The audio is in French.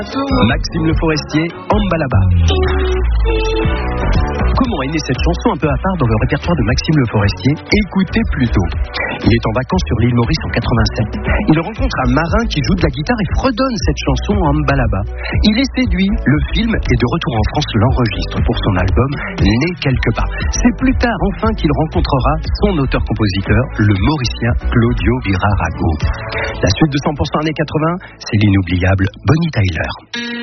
Maxime Le Forestier, Ambalaba. Comment est née cette chanson un peu à part dans le répertoire de Maxime Le Forestier? Écoutez plutôt. Il est en vacances sur l'île Maurice en 87. Il rencontre un marin qui joue de la guitare et fredonne cette chanson Ambalaba. Il est séduit. Le film est de retour en France, l'enregistre pour son album Né quelque part. C'est plus tard enfin qu'il rencontrera son auteur-compositeur, le Mauricien Claudio Virarago. La suite de 100% années 80, c'est l'inoubliable Bonnie Tyler.